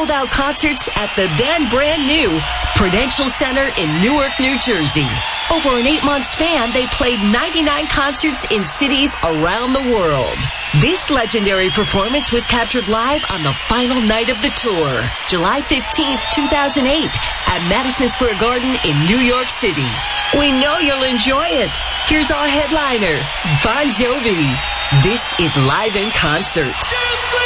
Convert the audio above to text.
sold-out concerts at the then brand-new Prudential Center in Newark, New Jersey. Over an 8-month span, they played 99 concerts in cities around the world. This legendary performance was captured live on the final night of the tour, July 15th, 2008, at Madison Square Garden in New York City. We know you'll enjoy it. Here's our headliner, Bon Jovi. This is Live in Concert.